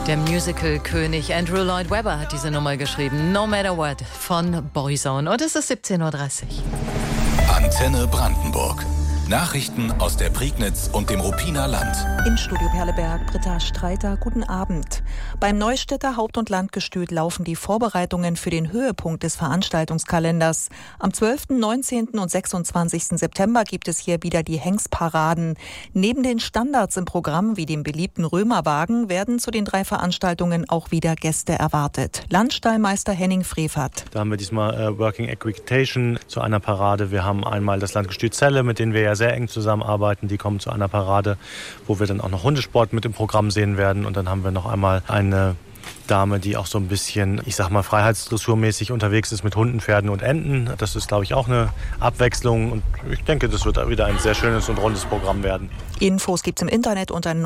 Der Musical-König Andrew Lloyd Webber hat diese Nummer geschrieben. No Matter What von Boyzone. Und es ist 17:30 Uhr. Antenne Brandenburg. Nachrichten aus der Prignitz und dem Ruppiner Land. Im Studio Perleberg, Britta Streiter, guten Abend. Beim Neustädter Haupt- und Landgestüt laufen die Vorbereitungen für den Höhepunkt des Veranstaltungskalenders. Am 12., 19. und 26. September gibt es hier wieder die Hengstparaden. Neben den Standards im Programm wie dem beliebten Römerwagen werden zu den 3 Veranstaltungen auch wieder Gäste erwartet. Landstallmeister Henning Frevert. Da haben wir diesmal Working Equitation zu einer Parade. Wir haben einmal das Landgestüt Celle, mit denen wir ja sehr eng zusammenarbeiten. Die kommen zu einer Parade, wo wir dann auch noch Hundesport mit im Programm sehen werden. Und dann haben wir noch einmal eine Dame, die auch so ein bisschen, ich sag mal, freiheitsdressurmäßig unterwegs ist mit Hunden, Pferden und Enten. Das ist, glaube ich, auch eine Abwechslung. Und ich denke, das wird wieder ein sehr schönes und rundes Programm werden. Infos gibt's im Internet unter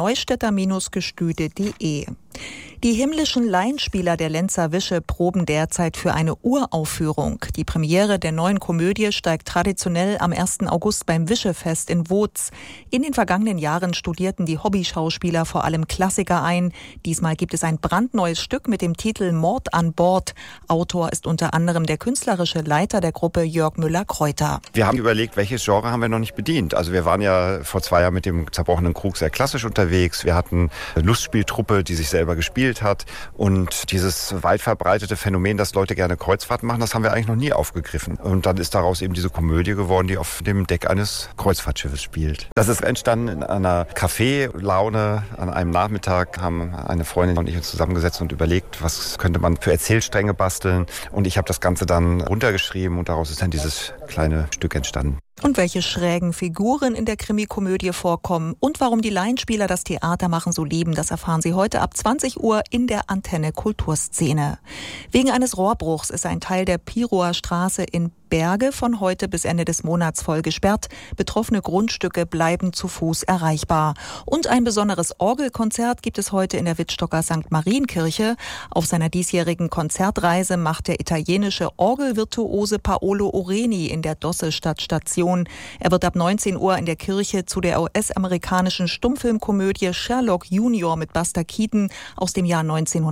neustädter-gestüde.de. Die himmlischen Laienspieler der Lenzer Wische proben derzeit für eine Uraufführung. Die Premiere der neuen Komödie steigt traditionell am 1. August beim Wischefest in Wooz. In den vergangenen Jahren studierten die Hobbyschauspieler vor allem Klassiker ein. Diesmal gibt es ein brandneues Stück mit dem Titel Mord an Bord. Autor ist unter anderem der künstlerische Leiter der Gruppe Jörg Müller-Kreuter. Wir haben überlegt, welches Genre haben wir noch nicht bedient. Also wir waren ja vor 2 Jahren mit dem Zerbrochenen Krug sehr klassisch unterwegs. Wir hatten eine Lustspieltruppe, die sich selber gespielt hat. Und dieses weit verbreitete Phänomen, dass Leute gerne Kreuzfahrten machen, das haben wir eigentlich noch nie aufgegriffen. Und dann ist daraus eben diese Komödie geworden, die auf dem Deck eines Kreuzfahrtschiffes spielt. Das ist entstanden in einer Kaffeelaune. An einem Nachmittag haben eine Freundin und ich uns zusammengesetzt und überlegt, was könnte man für Erzählstränge basteln. Und ich habe das Ganze dann runtergeschrieben und daraus ist dann dieses kleine Stück entstanden. Und welche schrägen Figuren in der Krimikomödie vorkommen und warum die Laienspieler das Theater machen so lieben, das erfahren Sie heute ab 20 Uhr in der Antenne Kulturszene. Wegen eines Rohrbruchs ist ein Teil der Piroer Straße in Berge von heute bis Ende des Monats voll gesperrt. Betroffene Grundstücke bleiben zu Fuß erreichbar. Und ein besonderes Orgelkonzert gibt es heute in der Wittstocker St. Marienkirche. Auf seiner diesjährigen Konzertreise macht der italienische Orgelvirtuose Paolo Oreni in der Dossestadt Station. Er wird ab 19 Uhr in der Kirche zu der US-amerikanischen Stummfilmkomödie Sherlock Junior mit Buster Keaton aus dem Jahr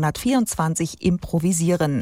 1924 improvisieren.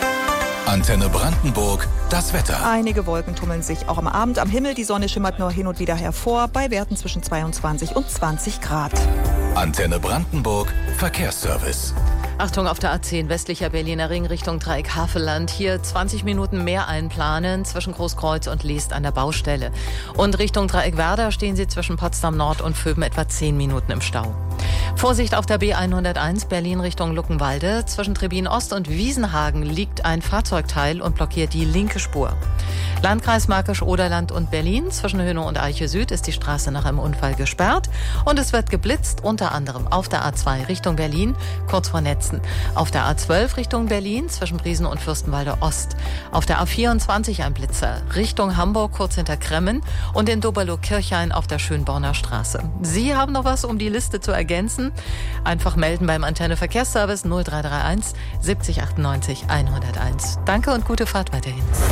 Antenne Brandenburg, das Wetter. Einige Wolken tummeln sich auch am Abend am Himmel. Die Sonne schimmert nur hin und wieder hervor, bei Werten zwischen 22 und 20 Grad. Antenne Brandenburg, Verkehrsservice. Achtung auf der A10 westlicher Berliner Ring Richtung Dreieck Havelland. Hier 20 Minuten mehr einplanen zwischen Großkreuz und Liest an der Baustelle. Und Richtung Dreieck Werder stehen Sie zwischen Potsdam Nord und Vöben etwa 10 Minuten im Stau. Vorsicht auf der B101 Berlin Richtung Luckenwalde. Zwischen Trebin Ost und Wiesenhagen liegt ein Fahrzeugteil und blockiert die linke Spur. Landkreis Märkisch-Oderland und Berlin. Zwischen Hönow und Eiche Süd ist die Straße nach einem Unfall gesperrt. Und es wird geblitzt, unter anderem auf der A2 Richtung Berlin, kurz vor Netzen. Auf der A12 Richtung Berlin, zwischen Briesen und Fürstenwalde Ost. Auf der A24 ein Blitzer, Richtung Hamburg, kurz hinter Kremmen. Und in Doberloh-Kirchhain auf der Schönborner Straße. Sie haben noch was, um die Liste zu ergänzen? Einfach melden beim Antenne Verkehrsservice 0331 70 98 101. Danke und gute Fahrt weiterhin.